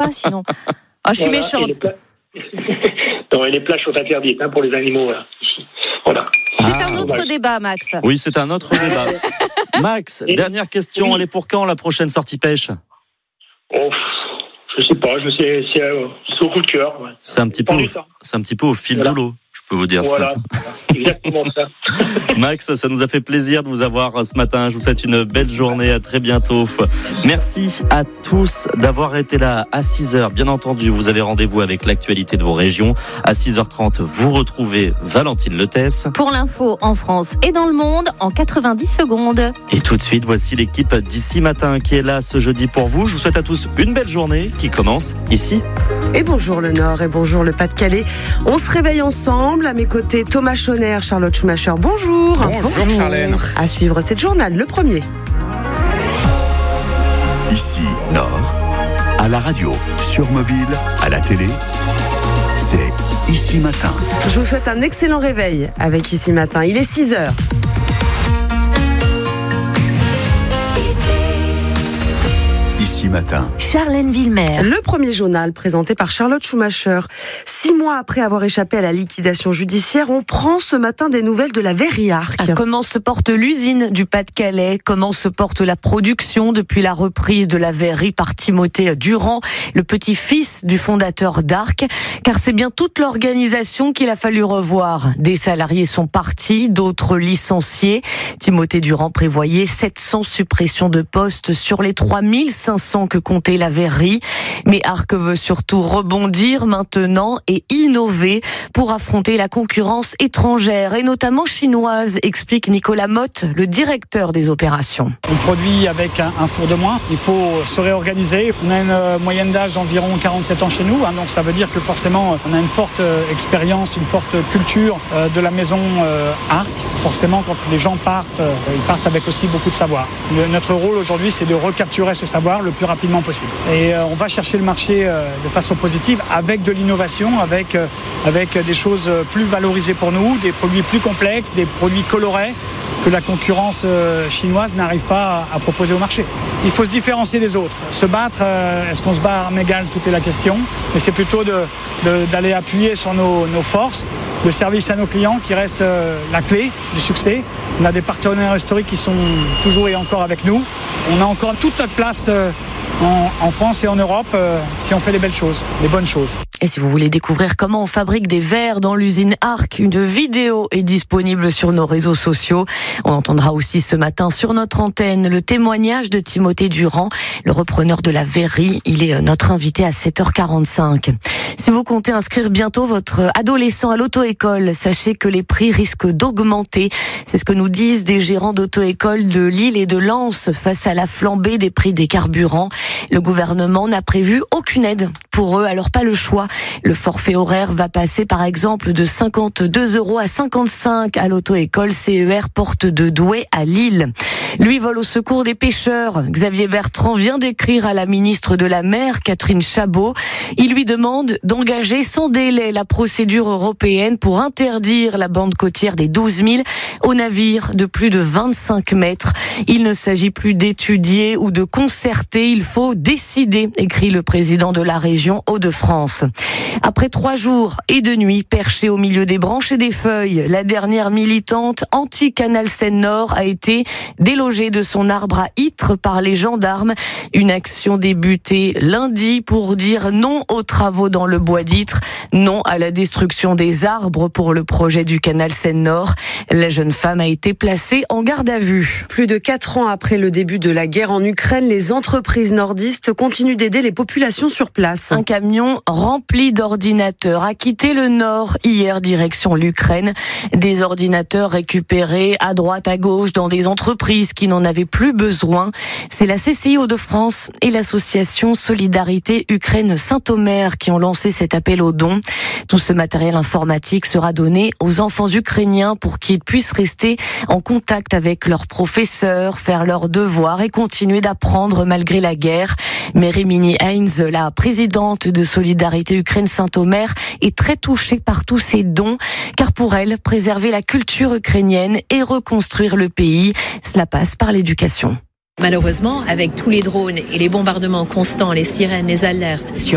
sinon. Ah, je suis méchante. Non, et les plages sont interdites pour les animaux ici. Voilà. C'est un autre débat, Max. Oui, c'est un autre débat. Max, dernière question. Elle est pour quand la prochaine sortie pêche? Je sais pas. C'est au coup de cœur. Ouais. C'est un petit peu au fil de l'eau. Je peux vous dire voilà, ce matin. Exactement ça. Max, ça nous a fait plaisir de vous avoir ce matin. Je vous souhaite une belle journée. À très bientôt. Merci à tous d'avoir été là à 6h. Bien entendu, vous avez rendez-vous avec l'actualité de vos régions. À 6h30, vous retrouvez Valentine Letès. Pour l'info en France et dans le monde en 90 secondes. Et tout de suite, voici l'équipe d'Ici Matin qui est là ce jeudi pour vous. Je vous souhaite à tous une belle journée qui commence ici. Et bonjour le Nord et bonjour le Pas-de-Calais. On se réveille ensemble. À mes côtés, Thomas Schoner, Charlotte Schumacher. Bonjour. Bonjour Charlène. À suivre, c'est le journal, le premier. Ici, Nord, à la radio, sur mobile, à la télé, c'est Ici Matin. Je vous souhaite un excellent réveil avec Ici Matin. Il est 6h. Ici Matin. Charlène Villemer. Le premier journal présenté par Charlotte Schumacher. 6 mois après avoir échappé à la liquidation judiciaire, on prend ce matin des nouvelles de la Verrerie Arc. Comment se porte l'usine du Pas-de-Calais? Comment se porte la production depuis la reprise de la verrerie par Timothée Durand, le petit-fils du fondateur d'Arc? Car c'est bien toute l'organisation qu'il a fallu revoir. Des salariés sont partis, d'autres licenciés. Timothée Durand prévoyait 700 suppressions de postes sur les 3500 que comptait la verrerie. Mais Arc veut surtout rebondir maintenant et innover pour affronter la concurrence étrangère et notamment chinoise, explique Nicolas Motte, le directeur des opérations. On produit avec un four de moins, il faut se réorganiser. On a une moyenne d'âge d'environ 47 ans chez nous, donc ça veut dire que forcément on a une forte expérience, une forte culture de la maison Arc. Forcément quand les gens partent, ils partent avec aussi beaucoup de savoir. Notre rôle aujourd'hui c'est de recapturer ce savoir le plus rapidement possible. Et on va chercher le marché de façon positive avec de l'innovation, avec des choses plus valorisées pour nous, des produits plus complexes, des produits colorés que la concurrence chinoise n'arrive pas à proposer au marché. Il faut se différencier des autres. Se battre, est-ce qu'on se bat à armes égales? Tout est la question. Mais c'est plutôt d'aller appuyer sur nos forces, le service à nos clients qui reste la clé du succès. On a des partenaires historiques qui sont toujours et encore avec nous. On a encore toute notre place en France et en Europe si on fait les belles choses, les bonnes choses. Et si vous voulez découvrir comment on fabrique des verres dans l'usine Arc, une vidéo est disponible sur nos réseaux sociaux. On entendra aussi ce matin sur notre antenne le témoignage de Timothée Durand, le repreneur de la verrerie. Il est notre invité à 7h45. Si vous comptez inscrire bientôt votre adolescent à l'auto-école, sachez que les prix risquent d'augmenter. C'est ce que nous disent des gérants d'auto-école de Lille et de Lens face à la flambée des prix des carburants. Le gouvernement n'a prévu aucune aide pour eux, alors pas le choix. Le forfait horaire va passer par exemple de 52 € à 55 à l'auto-école CER Porte de Douai à Lille. Lui vole au secours des pêcheurs. Xavier Bertrand vient d'écrire à la ministre de la Mer, Catherine Chabot. Il lui demande d'engager sans délai la procédure européenne pour interdire la bande côtière des 12 000 aux navires de plus de 25 mètres. Il ne s'agit plus d'étudier ou de concerter, il faut décider, écrit le président de la région Hauts-de-France. Après 3 jours et 2 nuits perchés au milieu des branches et des feuilles, la dernière militante anti-Canal Seine-Nord a été délogée de son arbre à Ytre par les gendarmes. Une action débutée lundi pour dire non aux travaux dans le bois d'Ytre, non à la destruction des arbres pour le projet du Canal Seine-Nord. La jeune femme a été placée en garde à vue. Plus de 4 ans après le début de la guerre en Ukraine, les entreprises nordistes continuent d'aider les populations sur place. Un camion rempli d'ordinateurs a quitté le Nord hier direction l'Ukraine. Des ordinateurs récupérés à droite à gauche dans des entreprises qui n'en avaient plus besoin. C'est la CCI Hauts-de-France et l'association Solidarité Ukraine Saint-Omer qui ont lancé cet appel aux dons. Tout ce matériel informatique sera donné aux enfants ukrainiens pour qu'ils puissent rester en contact avec leurs professeurs, faire leurs devoirs et continuer d'apprendre malgré la guerre. Mais Rimini Heinz, la présidente de Solidarité Ukraine Saint-Omer, est très touchée par tous ces dons, car pour elle, préserver la culture ukrainienne et reconstruire le pays, cela passe par l'éducation. Malheureusement, avec tous les drones et les bombardements constants, les sirènes, les alertes sur